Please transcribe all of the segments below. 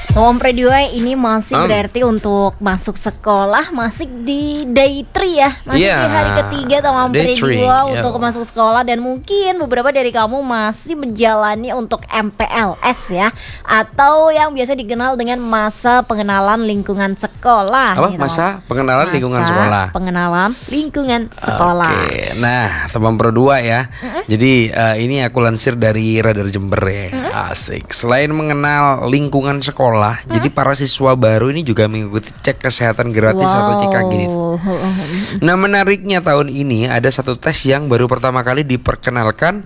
Nomor 2 ini masih berarti untuk masuk sekolah masih di day 3 ya. Masih di hari ketiga nomor 2 untuk masuk sekolah. Dan mungkin beberapa dari kamu masih menjalani untuk MPLS ya, atau yang biasa dikenal dengan masa pengenalan lingkungan sekolah. Apa? Masa pengenalan lingkungan sekolah. Pengenalan lingkungan sekolah. Oke. Nah, teman Pro 2 ya. Jadi ini aku lansir dari Radar Jember ya. Asik. Selain mengenal lingkungan sekolah, jadi para siswa baru ini juga mengikuti cek kesehatan gratis atau CKG. Nah, menariknya tahun ini ada satu tes yang baru pertama kali diperkenalkan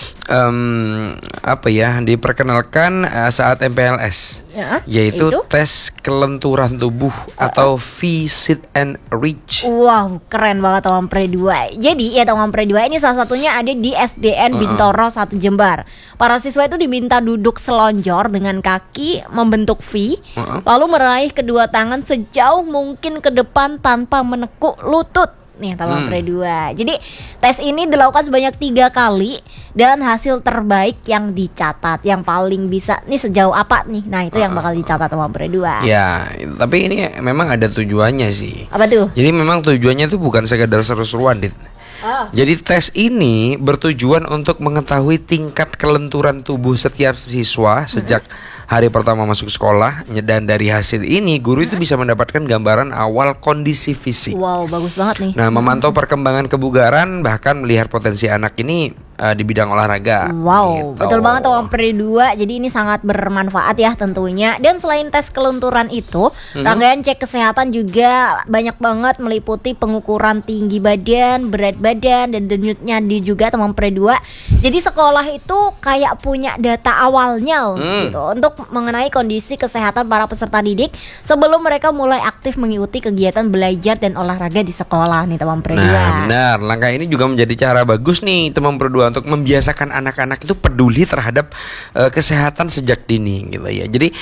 saat MPLS, yaitu tes kelenturan tubuh atau Fit and Reach. Wow, keren banget Tomam Pre 2. Jadi ya Tomam Pre 2 ini salah satunya ada di SDN Bintoro 1 Jember. Para siswa itu diminta duduk selonjor dengan kaki membentuk V, lalu meraih kedua tangan sejauh mungkin ke depan tanpa menekuk lutut. Nih Tomam Pre 2. Jadi tes ini dilakukan sebanyak 3 kali dan hasil terbaik yang dicatat, yang paling bisa nih sejauh apa nih. Nah, itu yang bakal dicatat Tomam Pre 2. Ya, tapi ini memang ada tujuannya sih. Apa tuh? Jadi memang tujuannya tuh bukan sekedar seru-seruan, Dit. Jadi tes ini bertujuan untuk mengetahui tingkat kelenturan tubuh setiap siswa sejak hari pertama masuk sekolah, dan dari hasil ini guru itu bisa mendapatkan gambaran awal kondisi fisik. Wow, bagus banget nih. Nah, memantau perkembangan kebugaran, bahkan melihat potensi anak ini di bidang olahraga. Wow, betul banget Tomam Pre 2. Jadi ini sangat bermanfaat ya tentunya. Dan selain tes kelenturan itu, rangkaian cek kesehatan juga banyak banget meliputi pengukuran tinggi badan, berat badan, dan denyutnya juga Tomam Pre 2. Jadi sekolah itu kayak punya data awalnya gitu untuk mengenai kondisi kesehatan para peserta didik sebelum mereka mulai aktif mengikuti kegiatan belajar dan olahraga di sekolah nih Tomam Pre 2. Nah, benar. Langkah ini juga menjadi cara bagus nih Tomam Pre 2 untuk membiasakan anak-anak itu peduli terhadap kesehatan sejak dini gitu ya. Jadi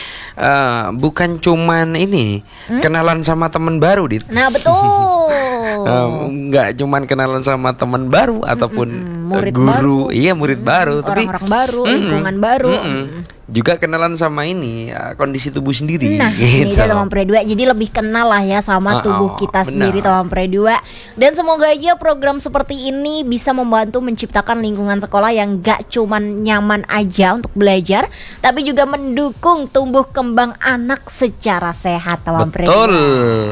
bukan cuman ini kenalan sama teman baru, Dit. Nah, betul. Nggak cuman kenalan sama teman baru ataupun murid guru, baru. murid baru, tapi orang-orang baru, lingkungan baru. Juga kenalan sama ini kondisi tubuh sendiri. Nah, gitu. Ini Tomam Pre 2. Jadi lebih kenal lah ya sama tubuh kita sendiri Tomam Pre 2. Dan semoga aja program seperti ini bisa membantu menciptakan lingkungan sekolah yang gak cuman nyaman aja untuk belajar, tapi juga mendukung tumbuh kembang anak secara sehat Tomam Pre 2. Betul.